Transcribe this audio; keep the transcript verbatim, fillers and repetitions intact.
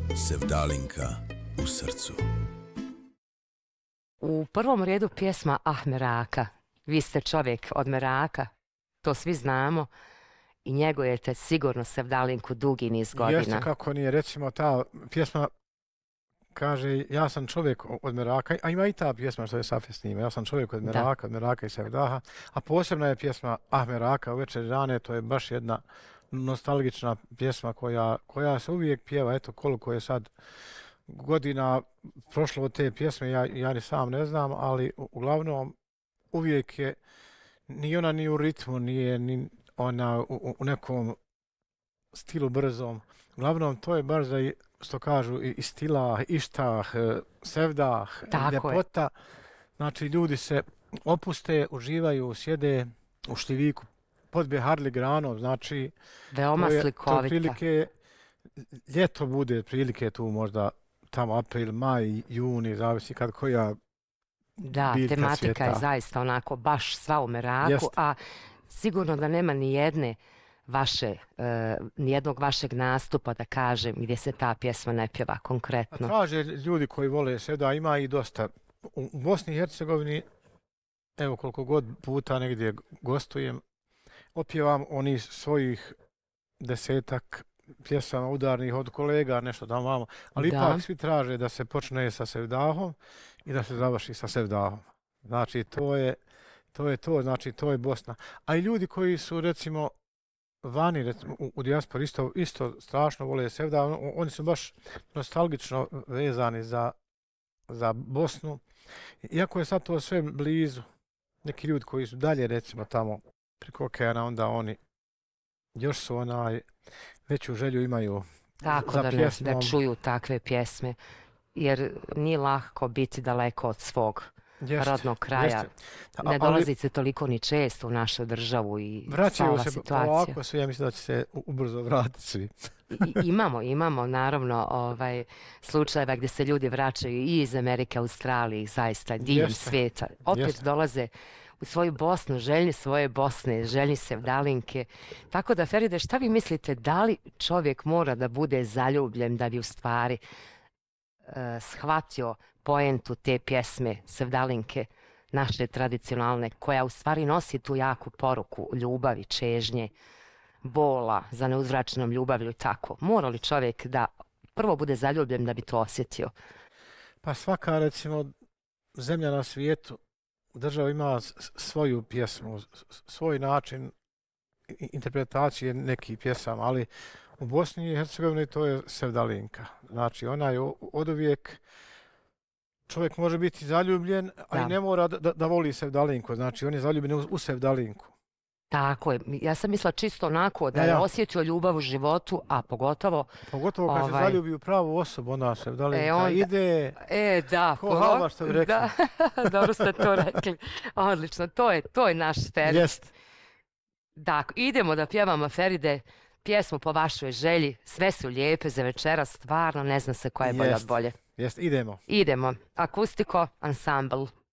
Sevdalinka u srcu. U prvom redu pjesma Ah Meraka. Vi ste čovjek od Meraka, to svi znamo i njegujete sigurno Sevdalinku dugi niz godina. Jeste, kako nije, recimo ta pjesma kaže ja sam čovjek od Meraka, a ima i ta pjesma što je Safe snima, ja sam čovjek od Meraka, da. Od Meraka i Sevdaha, a posebna je pjesma Ah Meraka u večeri rane, to je baš jedna nostalgična pjesma koja, koja se uvijek pjeva, eto koliko je sad godina prošlo od te pjesme, ja, ja ni sam ne znam, ali uglavnom uvijek je, ni ona ni u ritmu, nije ni ona u, u nekom stilu brzom. Uglavnom to je baš za, što kažu, i stila, ištah, sevdah, tako ljepota. Je. Znači ljudi se opuste, uživaju, sjede u šljiviku pod Beharli granom, znači veoma to je, slikovita. To prilike, ljeto bude prilike tu možda tamo april, maj, juni, zavisi kad koja da, biljka tematika cvjeta. Je zaista onako baš sva u Meraku, Jest. A sigurno da nema ni jedne vaše, uh, nijednog vašeg nastupa, da kažem, gdje se ta pjesma ne pjeva konkretno. A traže ljudi koji vole Sevda, ima i dosta. U, u Bosni i Hercegovini, evo koliko god puta negdje gostujem, opjevam oni svojih desetak pjesama udarnih od kolega, nešto tamo vamo, ali da. Ipak svi traže da se počne sa Sevdahom i da se završi sa Sevdahom. Znači to je to, je to znači to je Bosna. A i ljudi koji su recimo vani, recimo, u, u dijaspori isto, isto strašno vole Sevda, on, oni su baš nostalgično vezani za, za Bosnu. Iako je sad to sve blizu, neki ljudi koji su dalje recimo tamo preko okeana, onda oni još su onaj veću želju imaju tako za da, pjesmom. Da čuju takve pjesme, jer nije lahko biti daleko od svog jeste, rodnog kraja. Jeste. A, ne dolazite ali, toliko ni često u našu državu i vraćaju se situacija. Ovako su, ja mislim da će se ubrzo vratiti svi. I, imamo, imamo naravno ovaj, slučajeva gdje se ljudi vraćaju i iz Amerike, Australije, zaista diljem svijeta. Opet jeste. Dolaze u svoju Bosnu, željni svoje Bosne, željni Sevdalinke. Tako da, Feride, šta vi mislite, da li čovjek mora da bude zaljubljen da bi u stvari uh, shvatio poentu te pjesme Sevdalinke, naše tradicionalne, koja u stvari nosi tu jaku poruku ljubavi, čežnje, bola za neuzvraćenom ljubavlju, tako. Mora li čovjek da prvo bude zaljubljen da bi to osjetio? Pa svaka, recimo, zemlja na svijetu, država ima svoju pjesmu, svoj način interpretacije nekih pjesama, ali u Bosni i Hercegovini to je Sevdalinka. Znači, ona je od uvijek, čovjek može biti zaljubljen, a i ne mora da, da voli Sevdalinku. Znači, on je zaljubljen u, u Sevdalinku. Tako je. Ja sam mislila čisto onako da ja, ja. je osjetio ljubav u životu, a pogotovo... Pogotovo kad ovaj, se zaljubi u pravu osobu, ona Sevdalinka e, onda, ide... E, da. Ko halva što bi rekli. Da, dobro ste to rekli. Odlično, to je, to je naš Ferid. Jest. Dakle, idemo da pjevamo, Feride, pjesmu po vašoj želji. Sve su lijepe za večera, stvarno ne zna se koja je bolja od bolje. Jest, idemo. Idemo. Akustiko, ansambl.